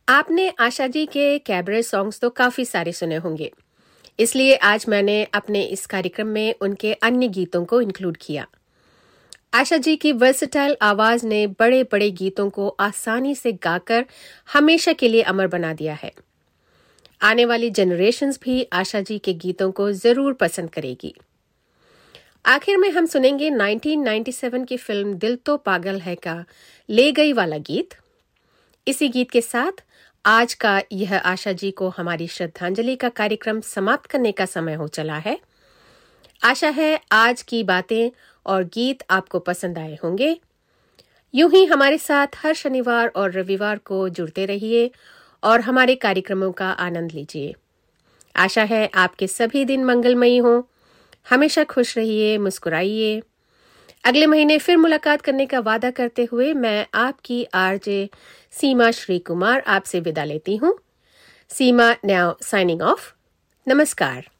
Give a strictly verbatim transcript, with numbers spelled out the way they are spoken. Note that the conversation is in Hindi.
आपने आशा जी के कैबरे सॉन्ग्स तो काफी सारे सुने होंगे, इसलिए आज मैंने अपने इस कार्यक्रम में उनके अन्य गीतों को इंक्लूड किया। आशा जी की वर्सेटाइल आवाज ने बड़े बड़े गीतों को आसानी से गाकर हमेशा के लिए अमर बना दिया है। आने वाली जनरेशन्स भी आशा जी के गीतों को जरूर पसंद करेगी। आखिर में हम सुनेंगे नाइनटीन नाइंटी सेवन की फिल्म दिल तो पागल है का ले गई वाला गीत। इसी गीत के साथ आज का यह आशा जी को हमारी श्रद्धांजलि का कार्यक्रम समाप्त करने का समय हो चला है। आशा है आज की बातें और गीत आपको पसंद आए होंगे। यूं ही हमारे साथ हर शनिवार और रविवार को जुड़ते रहिए और हमारे कार्यक्रमों का आनंद लीजिए। आशा है आपके सभी दिन मंगलमयी हों। हमेशा खुश रहिए, मुस्कुराइए। अगले महीने फिर मुलाकात करने का वादा करते हुए मैं आपकी आरजे सीमा श्री कुमार आपसे विदा लेती हूँ। सीमा नाउ साइनिंग ऑफ। नमस्कार।